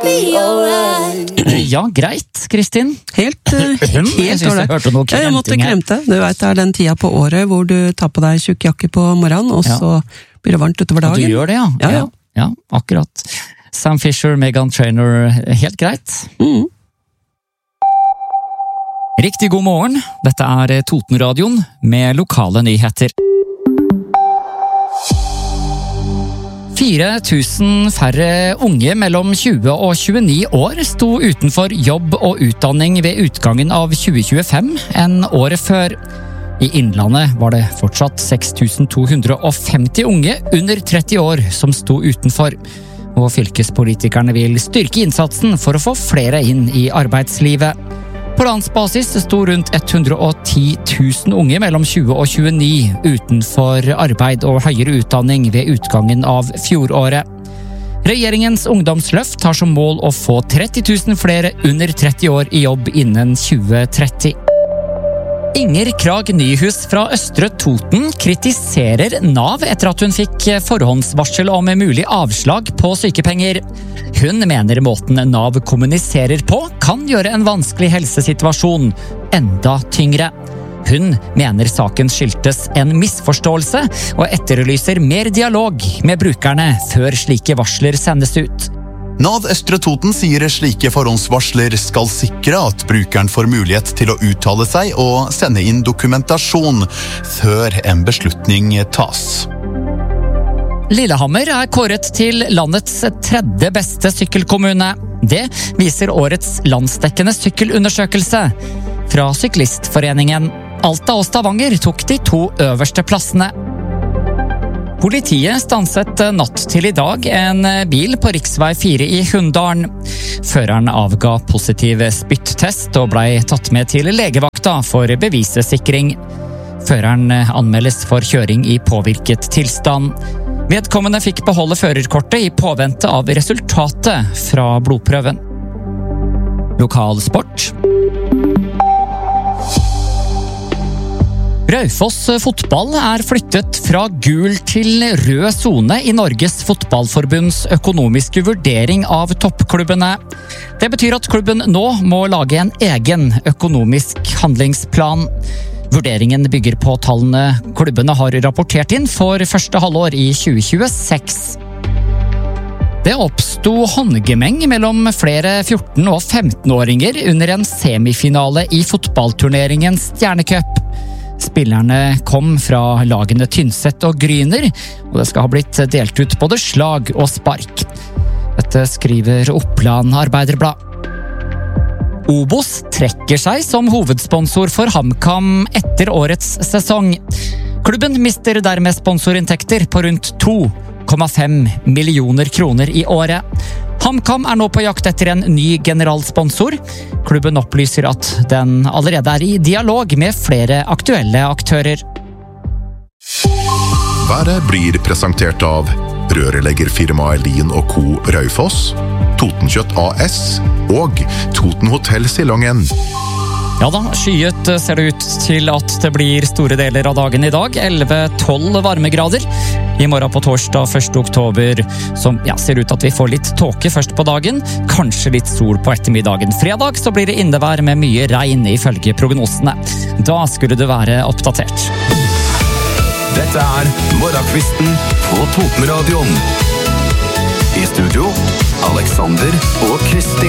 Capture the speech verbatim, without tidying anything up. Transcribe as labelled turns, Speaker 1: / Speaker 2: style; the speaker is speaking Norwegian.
Speaker 1: be alright.
Speaker 2: Ja, greit, Kristin.
Speaker 3: Helt, uh, helt
Speaker 2: Jeg synes jeg hørte noe
Speaker 3: ja, jeg måtte
Speaker 2: kremting her.
Speaker 3: kremte. Du vet, det er den tida på året hvor du tar på deg tjukk jakke på morgenen, og
Speaker 2: Ja.
Speaker 3: så blir det varmt utover
Speaker 2: Og
Speaker 3: dagen.
Speaker 2: du gjør det, ja.
Speaker 3: Ja, ja.
Speaker 2: ja akkurat. Sam Fisher, Meghan Trainor, helt greit.
Speaker 3: Mm.
Speaker 2: Riktig god morgen. Dette er Totenradioen med lokale nyheter. fire tusen færre unge mellom tjue og tjueni år sto utenfor jobb og utdanning ved utgangen av tjue tjuefem enn året før. I Innlandet var det fortsatt seks tusen to hundre og femti unge under tretti år som sto utenfor. Og fylkespolitikerne vil styrke innsatsen for å få flere inn i arbeidslivet. På landsbasis sto rundt hundre og ti tusen unge mellom tjue og tjueni utenfor arbeid og høyere utdanning ved utgangen av fjoråret. Regjeringens ungdomsløft har som mål å få tretti tusen flere under tretti år i jobb innen tjue tretti. Inger Krag Nyhus fra Østre Toten kritiserer Nav etter at hun fikk forhåndsvarsel om mulig avslag på sykepenger. Hun mener måten Nav kommuniserer på kan gjøre en vanskelig helsesituasjon enda tyngre. Hun mener saken skyldtes en misforståelse og etterlyser mer dialog med brukerne før slike varsler sendes ut.
Speaker 4: Nav Østre Toten sier slike forhåndsvarsler skal sikre at brukeren får mulighet til å uttale seg og sende inn dokumentasjon før en beslutning tas.
Speaker 2: Lillehammer er kåret til landets tredje beste sykkelkommune. Det viser årets landsdekkende sykkelundersøkelse fra Syklistforeningen. Alta og Stavanger tok de to øverste plassene. Politiet stanset natt til i dag en bil på riksvei fire i Hunndalen. Føreren avga positiv spyttest og blei tatt med til legevakta for bevissikring. Føreren anmeldes for kjøring i påvirket tilstand. Vedkommende fikk beholde førerkortet i påvente av resultatet fra blodprøven. Lokalsport. Raufoss fotball er flyttet fra gul til rød sone i Norges Fotballforbunds økonomiske vurdering av toppklubbene. Det betyr at klubben nå må lage en egen økonomisk handlingsplan. Vurderingen bygger på tallene klubbene har rapportert inn for første halvår i tjue tjueseks. Det oppsto håndgemeng mellom flere fjorten- og femten-åringer under en semifinale i fotballturneringen Stjernecup. Spillerne kom fra lagene Tynset og Gryner, og det skal ha blitt delt ut både slag og spark. Dette skriver Oppland Arbeiderblad. Obos trekker seg som hovedsponsor for HamKam etter årets sesong. Klubben mister dermed sponsorinntekter på rundt to komma fem millioner kroner i året. HamKam er nå på jakt etter en ny generalsponsor. Klubben opplyser at den allerede er i dialog med flere aktuelle aktører.
Speaker 5: Været blir presentert av rørleggerfirmaet Lien og Co. Raufoss, Totenkjøtt A S og Toten Hotell Silongen.
Speaker 2: Ja da, skyet ser det ut til at det blir store deler av dagen i dag. elleve tolv varmegrader. I morgen på torsdag første oktober, som ja, ser ut at vi får litt tåke først på dagen. Kanskje litt sol på ettermiddagen. Fredag så blir det innevær med mye regn ifølge prognosene. Da skulle det være oppdatert.
Speaker 6: Dette er Morgenkvisten på Totenradioen. I studio, Alexander og Kristin.